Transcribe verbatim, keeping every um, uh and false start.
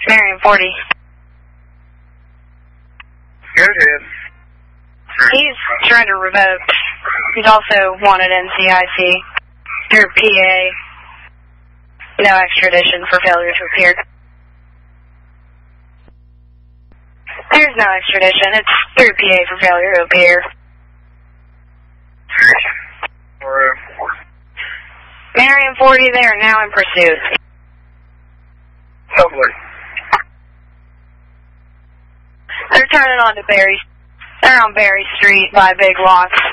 Marion forty. Go ahead. He's trying to revoke. He's also wanted N C I C. Through P A. No extradition for failure to appear. There's no extradition. It's through P A for failure to appear. Marion forty, they are now in pursuit. Lovely. They're turning onto Berry. They're on Berry Street by Big Lots.